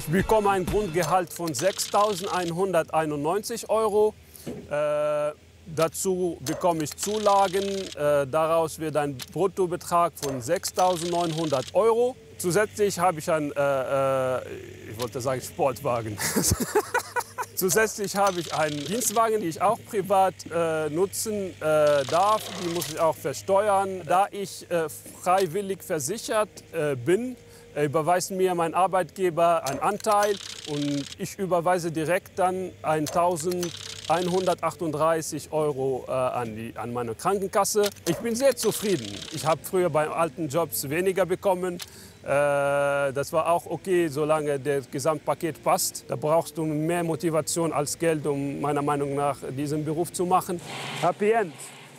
bekomme ein Grundgehalt von 6.191 €. Dazu bekomme ich Zulagen. Daraus wird ein Bruttobetrag von 6.900 €. Zusätzlich habe ich einen, ich wollte sagen Sportwagen. Zusätzlich habe ich einen Dienstwagen, den ich auch privat nutzen darf. Die muss ich auch versteuern. Da ich freiwillig versichert bin, überweist mir mein Arbeitgeber einen Anteil und ich überweise direkt dann 1.138 € an meine Krankenkasse. Ich bin sehr zufrieden. Ich habe früher bei alten Jobs weniger bekommen. Das war auch okay, solange das Gesamtpaket passt. Da brauchst du mehr Motivation als Geld, um meiner Meinung nach diesen Beruf zu machen. Happy End.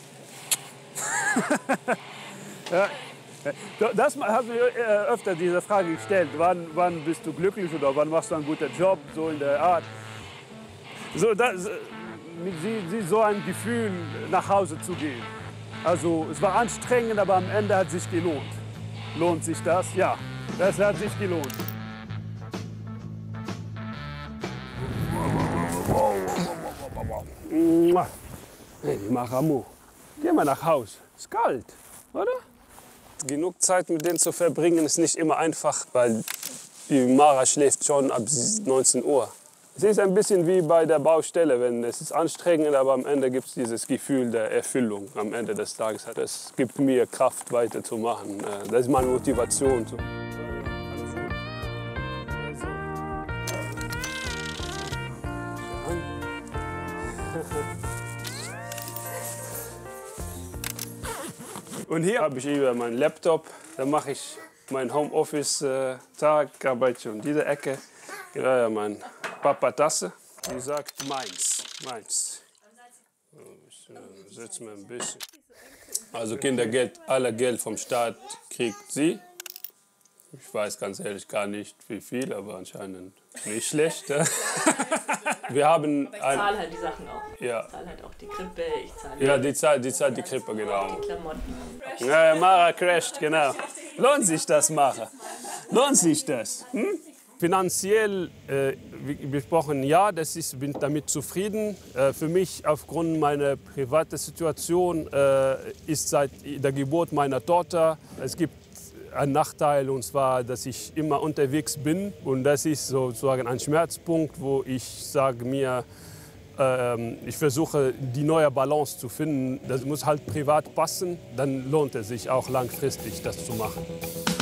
Ja. Das hast du öfter diese Frage gestellt. Wann bist du glücklich oder wann machst du einen guten Job, so in der Art. So, so ein Gefühl, nach Hause zu gehen. Also es war anstrengend, aber am Ende hat es sich gelohnt. Lohnt sich das? Ja, das hat sich gelohnt. Hey, Maramu, geh mal nach Haus. Ist kalt, oder? Genug Zeit mit denen zu verbringen ist nicht immer einfach, weil die Mara schläft schon ab 19 Uhr. Es ist ein bisschen wie bei der Baustelle, wenn es ist anstrengend, aber am Ende gibt es dieses Gefühl der Erfüllung am Ende des Tages. Das gibt mir Kraft, weiterzumachen. Das ist meine Motivation. Und hier habe ich über meinen Laptop, da mache ich meinen Homeoffice-Tag, arbeite ich um diese Ecke. Ja, meine Papa-Tasse, die sagt meins, meins. Setz mir ein bisschen. Also Kindergeld, alle Geld vom Staat kriegt sie. Ich weiß ganz ehrlich gar nicht, wie viel, aber anscheinend nicht schlecht. Wir haben aber ich zahle halt die Sachen auch. Ja. Ich zahle halt auch die Krippe, ich zahle ja, die zahlt die Krippe, genau. die Klamotten. Ja, Mara crasht, genau. Lohnt sich das, Mara? Lohnt sich das? Hm? Finanziell, wie besprochen, ja, bin damit zufrieden. Für mich, aufgrund meiner privaten Situation, ist seit der Geburt meiner Tochter, es gibt einen Nachteil, und zwar, dass ich immer unterwegs bin. Und das ist sozusagen ein Schmerzpunkt, wo ich sage mir, ich versuche, die neue Balance zu finden. Das muss halt privat passen, dann lohnt es sich auch langfristig, das zu machen.